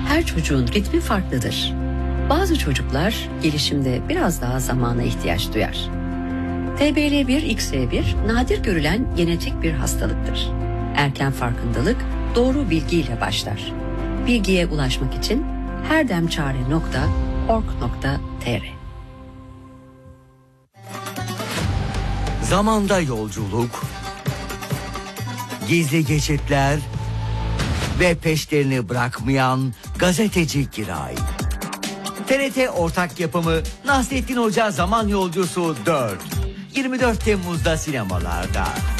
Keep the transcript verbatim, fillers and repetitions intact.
Her çocuğun ritmi farklıdır. Bazı çocuklar gelişimde biraz daha zamana ihtiyaç duyar. T B L bir X E bir nadir görülen genetik bir hastalıktır. Erken farkındalık doğru bilgiyle başlar. Bilgiye ulaşmak için herdemçare nokta org nokta tr. Zamanda yolculuk, gizli geçitler ve peşlerini bırakmayan gazeteci Giray. T R T ortak yapımı Nasrettin Hoca Zaman Yolcusu dört. yirmi dört Temmuz'da sinemalarda.